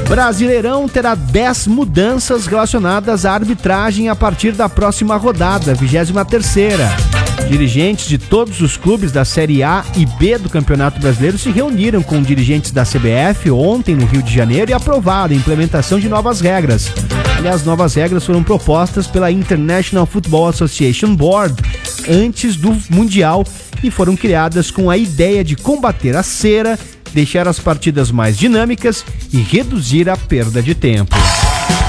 Brasileirão terá 10 mudanças relacionadas à arbitragem a partir da próxima rodada, 23ª. Dirigentes de todos os clubes da Série A e B do Campeonato Brasileiro se reuniram com dirigentes da CBF ontem no Rio de Janeiro e aprovaram a implementação de novas regras. Aliás, novas regras foram propostas pela International Football Association Board antes do Mundial e foram criadas com a ideia de combater a cera, deixar as partidas mais dinâmicas e reduzir a perda de tempo.